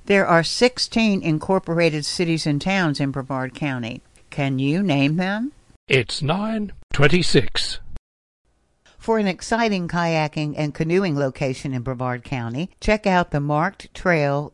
There are 16 incorporated cities and towns in Brevard County. Can you name them? It's 9:26. For an exciting kayaking and canoeing location in Brevard County, check out the Marked Trail